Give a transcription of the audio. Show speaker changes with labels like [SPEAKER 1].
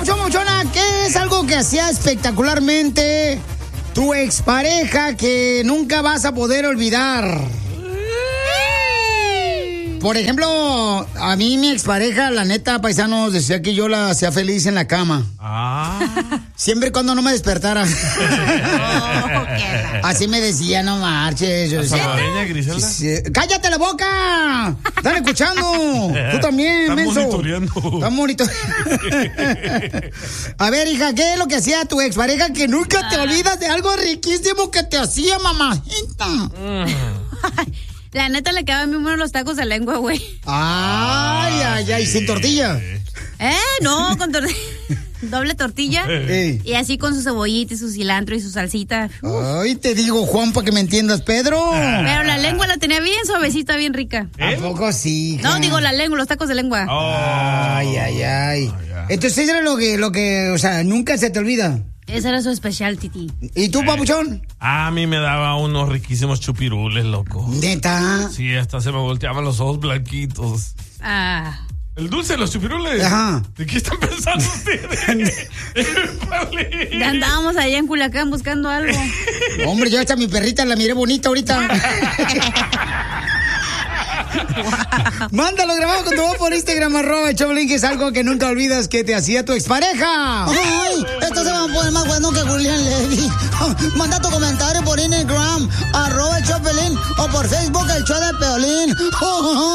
[SPEAKER 1] Papuchón, Papuchona, ¿qué es algo que hacía espectacularmente tu expareja que nunca vas a poder olvidar? Por ejemplo, a mí mi expareja, la neta, paisanos, decía que yo la hacía feliz en la cama. Siempre y cuando no me despertara. Así me decía, no marches.
[SPEAKER 2] ¿Salvadoreña, Griselda?
[SPEAKER 1] Sí. ¡Cállate la boca! ¡Están escuchando! Tú también, menso. Están monitoreando. A ver, hija, ¿qué es lo que hacía tu expareja que nunca te olvidas de algo riquísimo que te hacía, mamajita?
[SPEAKER 3] La neta le quedaban muy buenos los tacos de lengua, güey.
[SPEAKER 1] Ay, sin tortilla.
[SPEAKER 3] No, con tortilla. Doble tortilla. Y así con su cebollita y su cilantro y su salsita.
[SPEAKER 1] Ay, te digo, Juan, para que me entiendas, Pedro.
[SPEAKER 3] Pero la lengua la tenía bien suavecita, bien rica.
[SPEAKER 1] ¿A poco sí, hija?
[SPEAKER 3] No, digo la lengua, los tacos de lengua.
[SPEAKER 1] Ay. Entonces era lo que, o sea, nunca se te olvida.
[SPEAKER 3] Ese era su especial, Titi.
[SPEAKER 1] ¿Y tú, Papuchón?
[SPEAKER 2] A mí me daba unos riquísimos chupirules, loco.
[SPEAKER 1] ¿Neta?
[SPEAKER 2] Sí, hasta se me volteaban los ojos blanquitos. El dulce de los chupirules.
[SPEAKER 1] Ajá.
[SPEAKER 2] ¿De qué están pensando ustedes?
[SPEAKER 3] Ya andábamos allá en Culiacán buscando algo.
[SPEAKER 1] Hombre, yo hasta mi perrita la miré bonita ahorita. Mándalo grabado con tu voz por Instagram, @Choplin, que es algo que nunca olvidas que te hacía tu expareja.
[SPEAKER 4] Ay, esto se va a poner más bueno que Julián Levy. Manda tu comentario por Instagram, @Choplin, o por Facebook, el show de Piolín.